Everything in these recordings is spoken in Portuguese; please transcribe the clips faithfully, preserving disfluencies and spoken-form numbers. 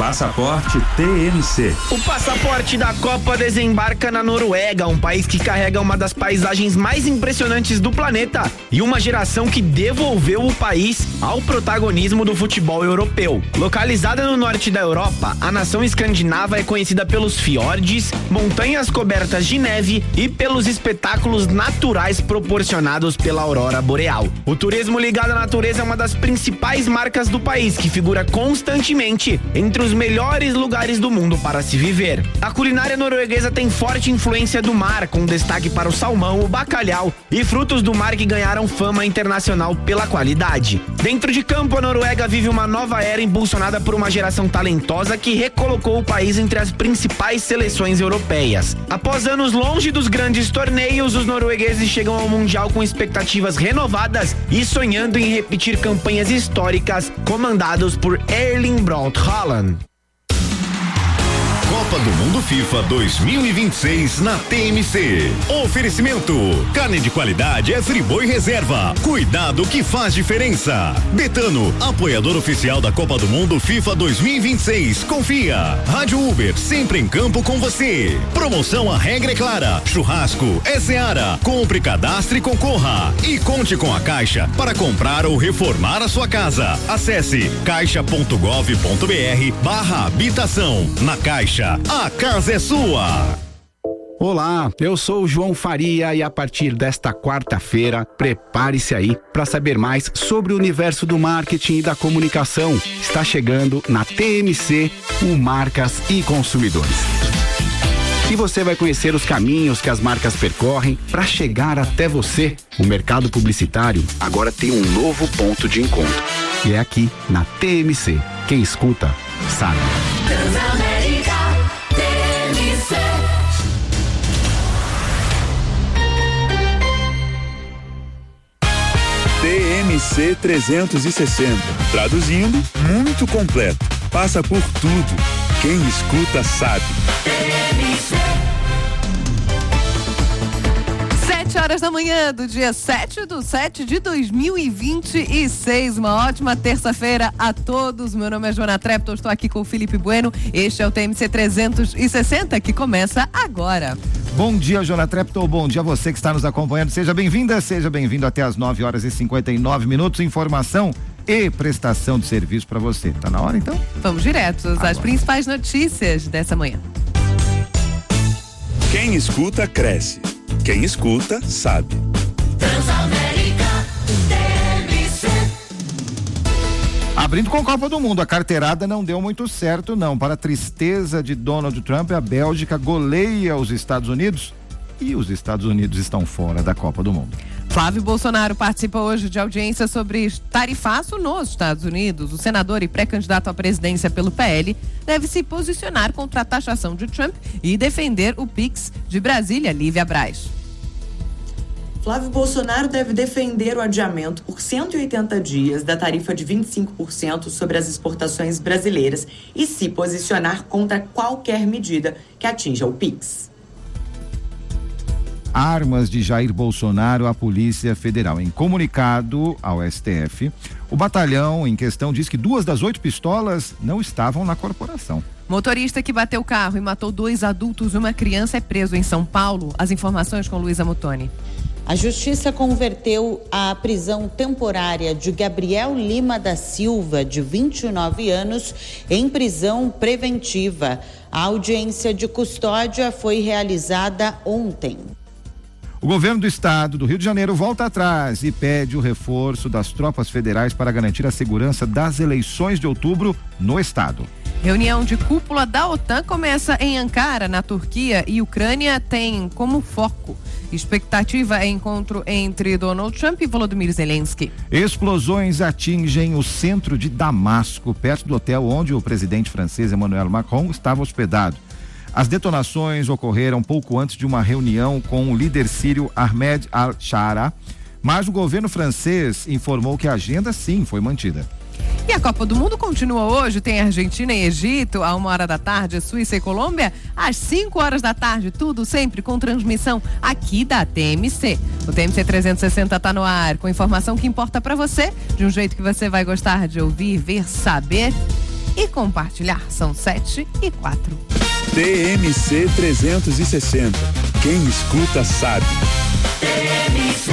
Passaporte T M C. O passaporte da Copa desembarca na Noruega, um país que carrega uma das paisagens mais impressionantes do planeta e uma geração que devolveu o país ao protagonismo do futebol europeu. Localizada no norte da Europa, a nação escandinava é conhecida pelos fiordes, montanhas cobertas de neve e pelos espetáculos naturais proporcionados pela aurora boreal. O turismo ligado à natureza é uma das principais marcas do país, que figura constantemente entre os melhores lugares do mundo para se viver. A culinária norueguesa tem forte influência do mar, com destaque para o salmão, o bacalhau e frutos do mar que ganharam fama internacional pela qualidade. Dentro de campo, a Noruega vive uma nova era impulsionada por uma geração talentosa que recolocou o país entre as principais seleções europeias. Após anos longe dos grandes torneios, os noruegueses chegam ao Mundial com expectativas renovadas e sonhando em repetir campanhas históricas comandados por Erling Braut Haaland. Copa do Mundo FIFA dois mil e vinte e seis na T M C. Oferecimento: carne de qualidade é Friboi Reserva. Cuidado que faz diferença. Betano, apoiador oficial da Copa do Mundo FIFA dois mil e vinte e seis. Confia. Rádio Uber, sempre em campo com você. Promoção A Regra é Clara. Churrasco é Seara. Compre, cadastre e concorra. E conte com a Caixa para comprar ou reformar a sua casa. Acesse caixa ponto gov ponto br barra habitação. Na Caixa, a casa é sua. Olá, eu sou o João Faria e a partir desta quarta-feira, prepare-se aí para saber mais sobre o universo do marketing e da comunicação. Está chegando na T M C o Marcas e Consumidores. E você vai conhecer os caminhos que as marcas percorrem para chegar até você. O mercado publicitário agora tem um novo ponto de encontro. E é aqui na T M C. Quem escuta, sabe. T M C trezentos e sessenta. Traduzindo, muito completo. Passa por tudo. Quem escuta sabe. sete horas da manhã do dia sete do sete de dois mil e vinte e seis. Uma ótima terça-feira a todos. Meu nome é Joana Trepton, estou aqui com o Felipe Bueno. Este é o T M C trezentos e sessenta que começa agora. Bom dia, Joana Trepton. Bom dia a você que está nos acompanhando. Seja bem-vinda, seja bem-vindo até as nove horas e cinquenta e nove minutos. Informação e prestação de serviço para você. Tá na hora, então? Vamos direto às Agora. principais notícias dessa manhã. Quem escuta, cresce. Quem escuta, sabe. Transamérica T M C. Abrindo com a Copa do Mundo, a carteirada não deu muito certo, não. Para a tristeza de Donald Trump, a Bélgica goleia os Estados Unidos e os Estados Unidos estão fora da Copa do Mundo. Flávio Bolsonaro participa hoje de audiência sobre tarifaço nos Estados Unidos. O senador e pré-candidato à presidência pelo P L deve se posicionar contra a taxação de Trump e defender o Pix de Brasília. Lívia Braz. Flávio Bolsonaro deve defender o adiamento por cento e oitenta dias da tarifa de vinte e cinco por cento sobre as exportações brasileiras e se posicionar contra qualquer medida que atinja o Pix. Armas de Jair Bolsonaro à Polícia Federal. Em comunicado ao S T F, o batalhão em questão diz que duas das oito pistolas não estavam na corporação. Motorista que bateu o carro e matou dois adultos e uma criança é preso em São Paulo. As informações com Luísa Mutoni. A Justiça converteu a prisão temporária de Gabriel Lima da Silva, de vinte e nove anos, em prisão preventiva. A audiência de custódia foi realizada ontem. O governo do estado do Rio de Janeiro volta atrás e pede o reforço das tropas federais para garantir a segurança das eleições de outubro no estado. Reunião de cúpula da OTAN começa em Ankara, na Turquia, e Ucrânia tem como foco. Expectativa é encontro entre Donald Trump e Volodymyr Zelensky. Explosões atingem o centro de Damasco, perto do hotel onde o presidente francês Emmanuel Macron estava hospedado. As detonações ocorreram pouco antes de uma reunião com o líder sírio Ahmed al-Shara, mas o governo francês informou que a agenda sim foi mantida. E a Copa do Mundo continua hoje, tem Argentina e Egito, a uma hora da tarde, Suíça e Colômbia, às cinco horas da tarde, tudo sempre com transmissão aqui da T M C. O T M C trezentos e sessenta tá no ar, com informação que importa pra você, de um jeito que você vai gostar de ouvir, ver, saber. e compartilhar. São sete e quatro. T M C trezentos e sessenta. Quem escuta sabe. T M C.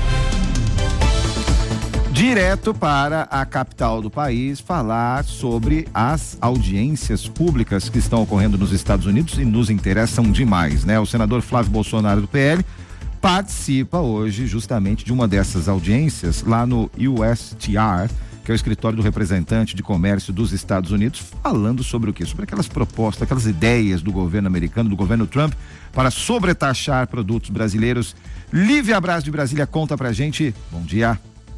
Direto para a capital do país, falar sobre as audiências públicas que estão ocorrendo nos Estados Unidos e nos interessam demais, né? O senador Flávio Bolsonaro do P L participa hoje justamente de uma dessas audiências lá no U S T R, que é o escritório do representante de comércio dos Estados Unidos, falando sobre o quê? Sobre aquelas propostas, aquelas ideias do governo americano, do governo Trump, para sobretaxar produtos brasileiros. Lívia Braz de Brasília conta pra gente. Bom dia.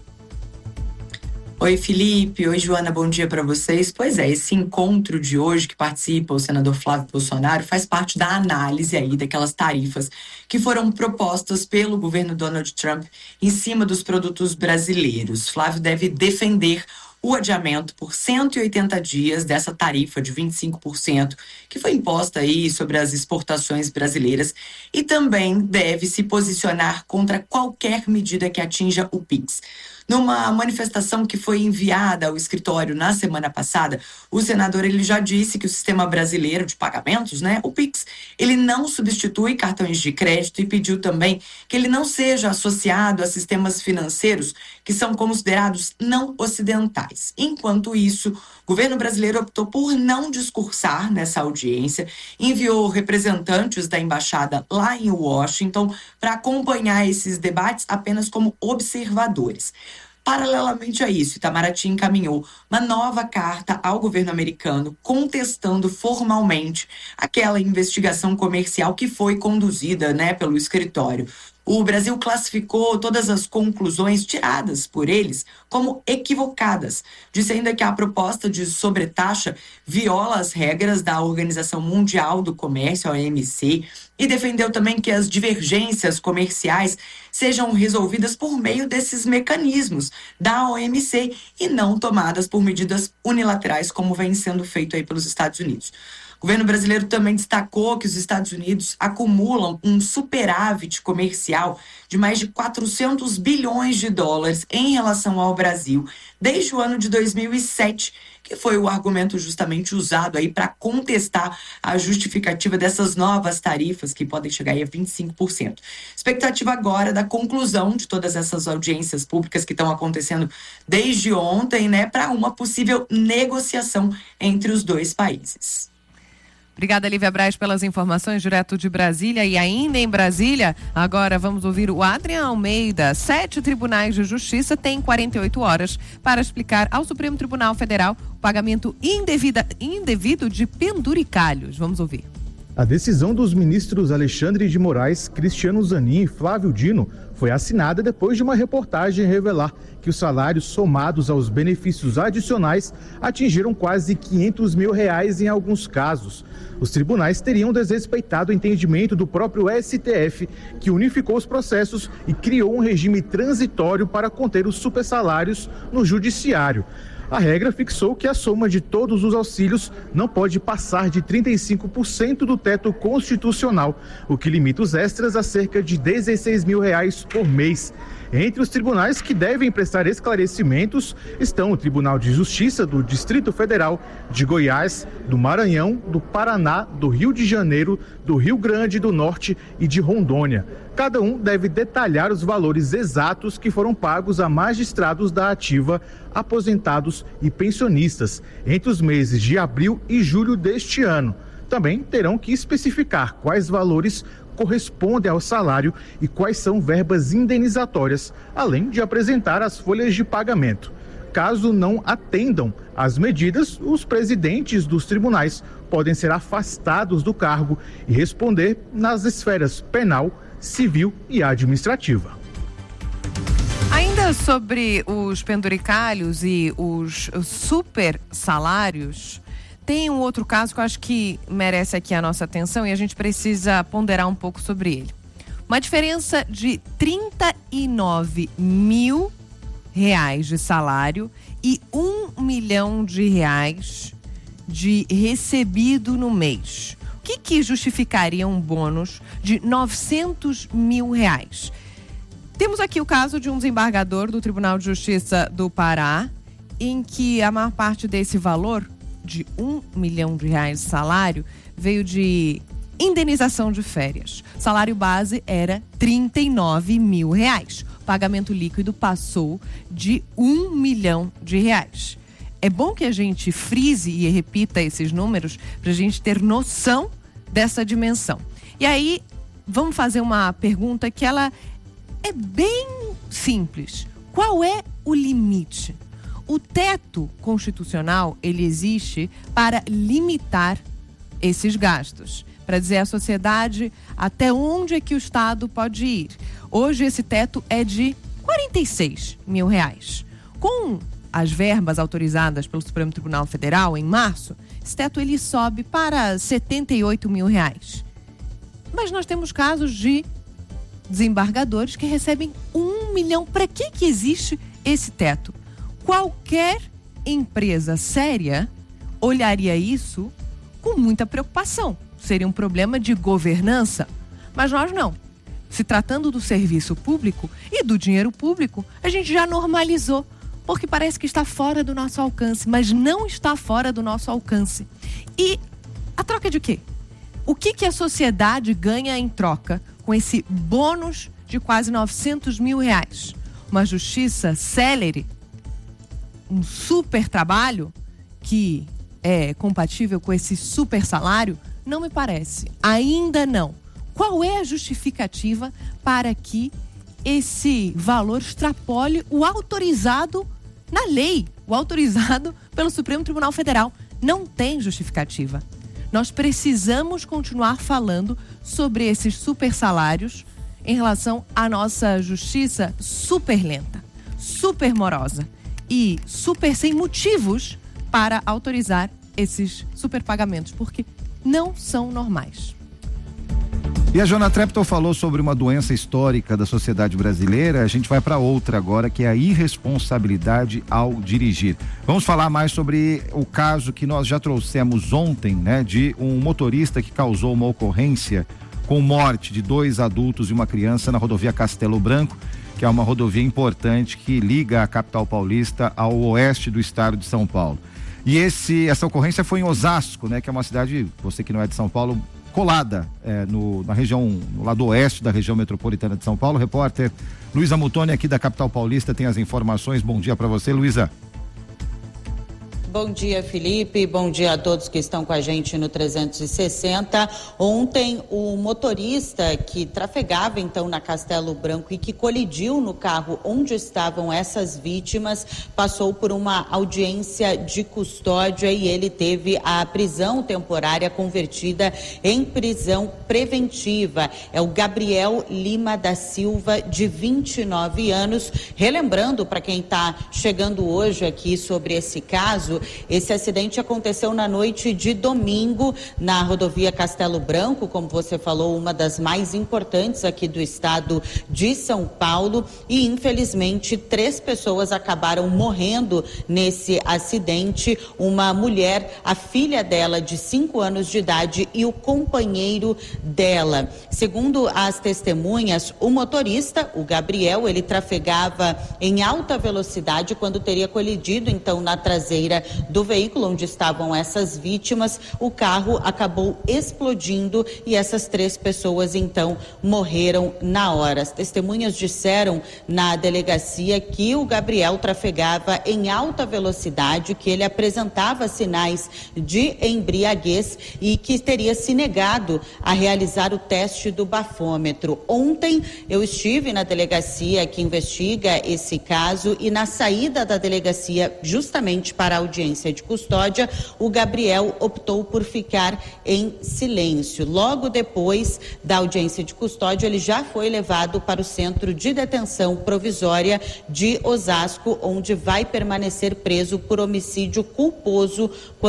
Oi, Felipe. Oi, Joana. Bom dia para vocês. Pois é, esse encontro de hoje que participa o senador Flávio Bolsonaro faz parte da análise aí daquelas tarifas que foram propostas pelo governo Donald Trump em cima dos produtos brasileiros. Flávio deve defender o adiamento por cento e oitenta dias dessa tarifa de vinte e cinco por cento que foi imposta aí sobre as exportações brasileiras e também deve se posicionar contra qualquer medida que atinja o PIX. Numa manifestação que foi enviada ao escritório na semana passada, o senador ele já disse que o sistema brasileiro de pagamentos, né, o PIX, ele não substitui cartões de crédito e pediu também que ele não seja associado a sistemas financeiros que são considerados não ocidentais. Enquanto isso, o governo brasileiro optou por não discursar nessa audiência, enviou representantes da embaixada lá em Washington para acompanhar esses debates apenas como observadores. Paralelamente a isso, Itamaraty encaminhou uma nova carta ao governo americano contestando formalmente aquela investigação comercial que foi conduzida, né, pelo escritório. O Brasil classificou todas as conclusões tiradas por eles como equivocadas, dizendo que a proposta de sobretaxa viola as regras da Organização Mundial do Comércio, a O M C, e defendeu também que as divergências comerciais sejam resolvidas por meio desses mecanismos da O M C e não tomadas por medidas unilaterais, como vem sendo feito aí pelos Estados Unidos. O governo brasileiro também destacou que os Estados Unidos acumulam um superávit comercial de mais de quatrocentos bilhões de dólares em relação ao Brasil desde o ano de dois mil e sete, que foi o argumento justamente usado aí para contestar a justificativa dessas novas tarifas que podem chegar aí a vinte e cinco por cento. Expectativa agora da conclusão de todas essas audiências públicas que estão acontecendo desde ontem, né, para uma possível negociação entre os dois países. Obrigada, Lívia Braz, pelas informações direto de Brasília. E ainda em Brasília, agora vamos ouvir o Adrian Almeida. Sete tribunais de justiça têm quarenta e oito horas para explicar ao Supremo Tribunal Federal o pagamento indevida, indevido de penduricalhos. Vamos ouvir. A decisão dos ministros Alexandre de Moraes, Cristiano Zanin e Flávio Dino foi assinada depois de uma reportagem revelar que os salários somados aos benefícios adicionais atingiram quase quinhentos mil reais em alguns casos. Os tribunais teriam desrespeitado o entendimento do próprio S T F, que unificou os processos e criou um regime transitório para conter os supersalários no judiciário. A regra fixou que a soma de todos os auxílios não pode passar de trinta e cinco por cento do teto constitucional, o que limita os extras a cerca de dezesseis mil reais por mês. Entre os tribunais que devem prestar esclarecimentos estão o Tribunal de Justiça do Distrito Federal, de Goiás, do Maranhão, do Paraná, do Rio de Janeiro, do Rio Grande do Norte e de Rondônia. Cada um deve detalhar os valores exatos que foram pagos a magistrados da ativa, aposentados e pensionistas entre os meses de abril e julho deste ano. Também terão que especificar quais valores correspondem ao salário e quais são verbas indenizatórias, além de apresentar as folhas de pagamento. Caso não atendam às medidas, os presidentes dos tribunais podem ser afastados do cargo e responder nas esferas penal, civil e administrativa. Ainda sobre os penduricalhos e os super salários, tem um outro caso que eu acho que merece aqui a nossa atenção e a gente precisa ponderar um pouco sobre ele. Uma diferença de trinta e nove mil reais de salário e um milhão de reais de recebido no mês. O que que justificaria um bônus de novecentos mil reais? Temos aqui o caso de um desembargador do Tribunal de Justiça do Pará, em que a maior parte desse valor de um milhão de reais de salário veio de indenização de férias. Salário base era trinta e nove mil reais. O pagamento líquido passou de um milhão de reais. É bom que a gente frise e repita esses números para a gente ter noção dessa dimensão. E aí, vamos fazer uma pergunta que ela é bem simples. Qual é o limite? O teto constitucional, ele existe para limitar esses gastos, para dizer à sociedade até onde é que o Estado pode ir. Hoje esse teto é de quarenta e seis mil reais. Com as verbas autorizadas pelo Supremo Tribunal Federal em março, esse teto ele sobe para setenta e oito mil reais. Mas nós temos casos de desembargadores que recebem um milhão. Para que que existe esse teto? Qualquer empresa séria olharia isso com muita preocupação. Seria um problema de governança, mas nós não. Se tratando do serviço público e do dinheiro público, a gente já normalizou, porque parece que está fora do nosso alcance, mas não está fora do nosso alcance. E a troca de quê? O que que a sociedade ganha em troca com esse bônus de quase novecentos mil reais? Uma justiça célere? Um super trabalho que é compatível com esse super salário? Não me parece. Ainda não. Qual é a justificativa para que esse valor extrapole o autorizado na lei, o autorizado pelo Supremo Tribunal Federal? Não tem justificativa. Nós precisamos continuar falando sobre esses super salários em relação à nossa justiça super lenta, super morosa e super sem motivos para autorizar esses super pagamentos, porque não são normais. E a Joana Treptow falou sobre uma doença histórica da sociedade brasileira. A gente vai para outra agora, que é a irresponsabilidade ao dirigir. Vamos falar mais sobre o caso que nós já trouxemos ontem, né, de um motorista que causou uma ocorrência com morte de dois adultos e uma criança na rodovia Castelo Branco, que é uma rodovia importante que liga a capital paulista ao oeste do estado de São Paulo. E esse, essa ocorrência foi em Osasco, né, que é uma cidade, você que não é de São Paulo, colada é, no, na região, no lado oeste da região metropolitana de São Paulo. Repórter Luísa Mutoni, aqui da capital paulista, tem as informações. Bom dia para você, Luísa. Bom dia, Felipe. Bom dia a todos que estão com a gente no trezentos e sessenta. Ontem, o motorista que trafegava então na Castelo Branco e que colidiu no carro onde estavam essas vítimas, passou por uma audiência de custódia e ele teve a prisão temporária convertida em prisão preventiva. É o Gabriel Lima da Silva, de vinte e nove anos. Relembrando para quem está chegando hoje aqui sobre esse caso, esse acidente aconteceu na noite de domingo na rodovia Castelo Branco, como você falou, uma das mais importantes aqui do estado de São Paulo, e infelizmente três pessoas acabaram morrendo nesse acidente. Uma mulher, a filha dela de cinco anos de idade e o companheiro dela. Segundo as testemunhas, o motorista, o Gabriel, ele trafegava em alta velocidade quando teria colidido então na traseira do veículo onde estavam essas vítimas. O carro acabou explodindo e essas três pessoas então morreram na hora. As testemunhas disseram na delegacia que o Gabriel trafegava em alta velocidade, que ele apresentava sinais de embriaguez e que teria se negado a realizar o teste do bafômetro. Ontem eu estive na delegacia que investiga esse caso e na saída da delegacia justamente para a audiência de custódia, o Gabriel optou por ficar em silêncio. Logo depois da audiência de custódia, ele já foi levado para o centro de detenção provisória de Osasco, onde vai permanecer preso por homicídio culposo.